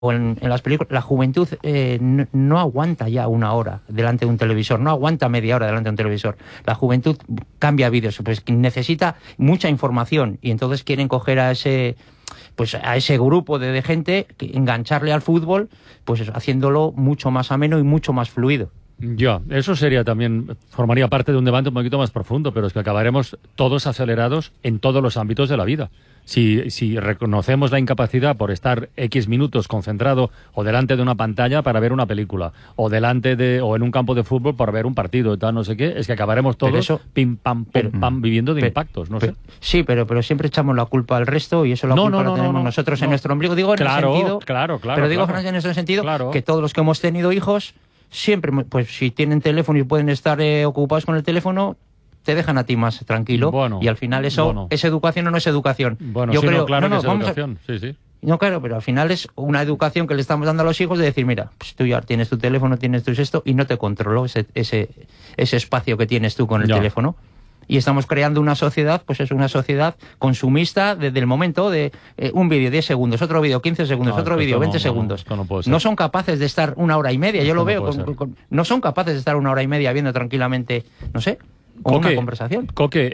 en las películas, la juventud no aguanta ya una hora delante de un televisor, no aguanta media hora delante de un televisor. La juventud cambia vídeos, pues necesita mucha información y entonces quieren coger a ese grupo de gente, engancharle al fútbol, pues eso, haciéndolo mucho más ameno y mucho más fluido. Ya, eso formaría parte de un debate un poquito más profundo, pero es que acabaremos todos acelerados en todos los ámbitos de la vida. Si reconocemos la incapacidad por estar X minutos concentrado o delante de una pantalla para ver una película, o en un campo de fútbol para ver un partido y tal, no sé qué, es que acabaremos todos viviendo de impactos, no sé. Sí, pero siempre echamos la culpa al resto y eso la culpa la tenemos nosotros en nuestro ombligo. Digo en el sentido, en ese sentido que todos los que hemos tenido hijos siempre, pues si tienen teléfono y pueden estar ocupados con el teléfono, te dejan a ti más tranquilo, y al final eso es educación o no es educación. Bueno, yo creo, claro que es educación, sí. No, claro, pero al final es una educación que le estamos dando a los hijos de decir, mira, pues tú ya tienes tu teléfono, tienes tu esto, y no te controlo ese espacio que tienes tú con el teléfono. Y estamos creando una sociedad, pues es una sociedad consumista desde el momento de un vídeo 10 segundos, otro vídeo 15 segundos, otro vídeo 20 segundos. No son capaces de estar una hora y media, yo lo veo. No son capaces de estar una hora y media viendo tranquilamente, no sé, una conversación.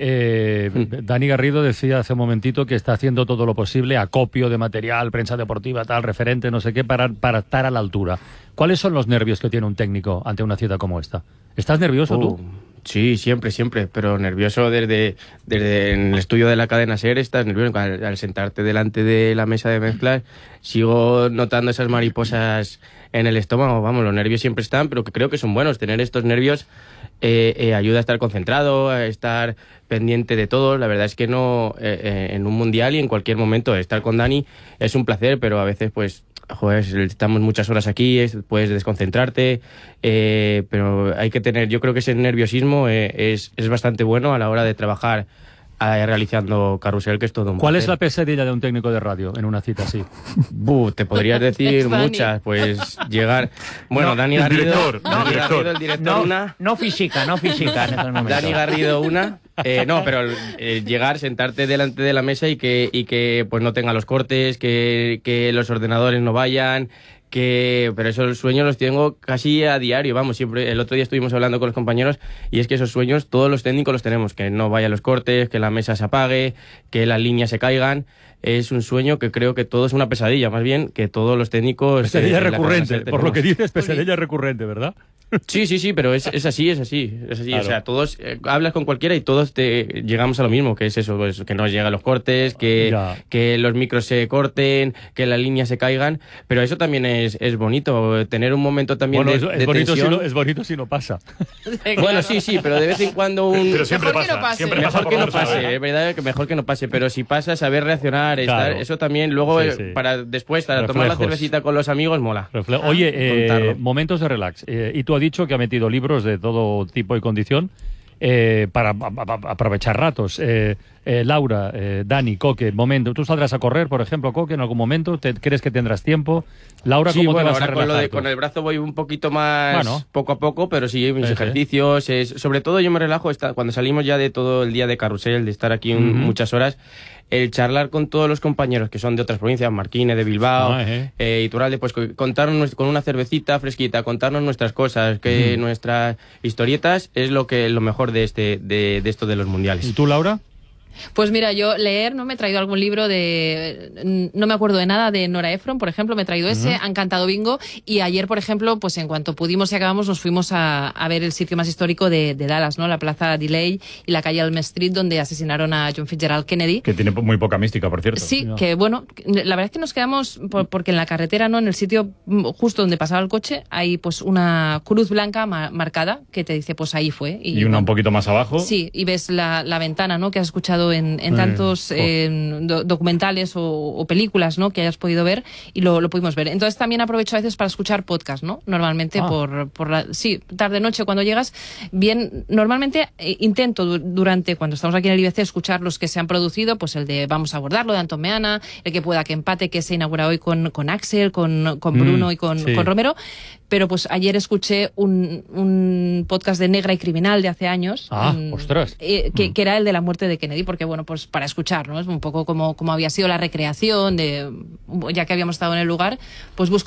Dani Garrido decía hace un momentito que está haciendo todo lo posible, acopio de material, prensa deportiva, tal, referente, no sé qué, para estar a la altura. ¿Cuáles son los nervios que tiene un técnico ante una cita como esta? ¿Estás nervioso tú? Sí, siempre, pero nervioso desde en el estudio de la cadena SER estás nervioso. Al sentarte delante de la mesa de mezclas, sigo notando esas mariposas en el estómago. Vamos, los nervios siempre están, pero que creo que son buenos. Tener estos nervios ayuda a estar concentrado, a estar pendiente de todo. La verdad es que no, en un mundial y en cualquier momento estar con Dani es un placer, pero a veces pues estamos muchas horas aquí, puedes desconcentrarte, pero hay que tener, yo creo que ese nerviosismo es bastante bueno a la hora de trabajar realizando Carrusel, que es todo un ¿Cuál placer. es la pesadilla de un técnico de radio en una cita así? Te podrías decir muchas, pues llegar... Bueno, Dani Garrido, el director, una... No física en estos momentos. Dani Garrido, una... pero llegar, sentarte delante de la mesa y que pues no tenga los cortes, que los ordenadores no vayan... pero esos sueños los tengo casi a diario, vamos, siempre. El otro día estuvimos hablando con los compañeros y es que esos sueños todos los técnicos los tenemos, que no vayan los cortes, que la mesa se apague, que las líneas se caigan. Es un sueño que creo que todo es una pesadilla, más bien que todos los técnicos... Pesadilla recurrente, por lo que dices, pesadilla recurrente, ¿verdad? Sí, pero es así. Claro. O sea, todos hablas con cualquiera y todos llegamos a lo mismo, que es eso, pues, que no llegan los cortes, que los micros se corten, que las líneas se caigan, pero eso también es bonito, tener un momento también de tensión. Es bonito si no pasa. Bueno, sí, pero de vez en cuando Pero siempre pasa. Mejor que no pase, es verdad que mejor que no pase, pero si pasa, saber reaccionar, eso también, luego para después, para tomar la cervecita con los amigos, mola. Oye, momentos de relax. Y tú has dicho que ha metido libros de todo tipo y condición para aprovechar ratos. Laura, Dani, Coque, momento. ¿Tú saldrás a correr, por ejemplo, Coque, en algún momento? ¿Crees que tendrás tiempo? Laura, ¿cómo te vas a relajar? Con el brazo voy un poquito más poco a poco, pero sí, mis ejercicios. Sobre todo yo me relajo cuando salimos ya de todo el día de Carrusel, de estar aquí muchas horas. El charlar con todos los compañeros que son de otras provincias, Marquine, de Bilbao, Iturralde, pues contarnos con una cervecita fresquita, contarnos nuestras cosas, que nuestras historietas es lo mejor de esto de los mundiales. ¿Y tú, Laura? Pues mira, yo leer, ¿no? Me he traído algún libro no me acuerdo de nada, de Nora Ephron, por ejemplo, me he traído ese, han cantado bingo, y ayer, por ejemplo, pues en cuanto pudimos y acabamos, nos fuimos a ver el sitio más histórico de Dallas, ¿no? La Plaza Delay y la calle Elm Street, donde asesinaron a John Fitzgerald Kennedy. Que tiene muy poca mística, por cierto. Sí, que bueno, la verdad es que nos quedamos, porque en la carretera, ¿no? En el sitio justo donde pasaba el coche, hay pues una cruz blanca marcada que te dice, pues ahí fue. Y una un poquito más abajo. Sí, y ves la ventana, ¿no? Que has escuchado en tantos documentales o películas, ¿no? Que hayas podido ver, y lo pudimos ver. Entonces también aprovecho a veces para escuchar podcast, ¿no? Normalmente tarde-noche cuando llegas, bien, normalmente intento cuando estamos aquí en el IBC, escuchar los que se han producido, pues el de Vamos a abordarlo, de Antón Meana, el que pueda que empate, que se inaugura hoy con Axel, con Bruno y con Romero. Pero pues ayer escuché un podcast de Negra y Criminal de hace años. ¡Ostras! Que era el de la muerte de Kennedy, porque porque, bueno, pues para escuchar, ¿no? Es un poco como había sido la recreación, ya que habíamos estado en el lugar, pues busco